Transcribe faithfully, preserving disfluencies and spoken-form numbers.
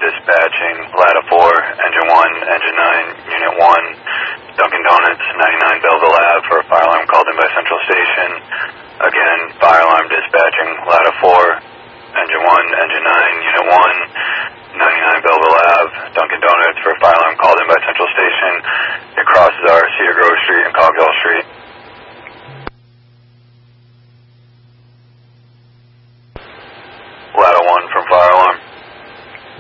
dispatching, Ladder four, Engine one, Engine nine, Unit one, Dunkin' Donuts, ninety-nine Belleville Ave for a fire alarm called in by Central Station. Again, fire alarm dispatch.